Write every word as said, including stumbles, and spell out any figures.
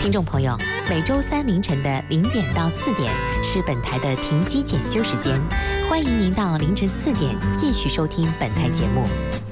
听众朋友，每周三凌晨的零点到四点是本台的停机检修时间，欢迎您到凌晨四点继续收听本台节目。